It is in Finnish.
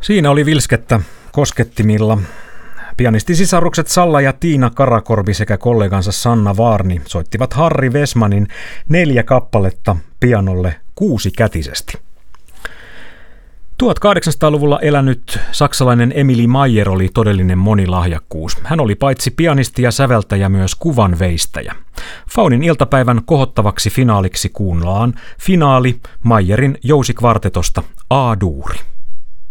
Siinä oli vilskettä koskettimilla. Pianistisisarukset Salla ja Tiina Karakorvi sekä kollegansa Sanna Vaarni soittivat Harry Wessmanin 4 kappaletta pianolle 6-kätisesti. 1800-luvulla elänyt saksalainen Emily Mayer oli todellinen monilahjakkuus. Hän oli paitsi pianisti ja säveltäjä myös kuvanveistäjä. Faunin iltapäivän kohottavaksi finaaliksi kuunnellaan finaali Mayerin jousikvartetosta A-duuri.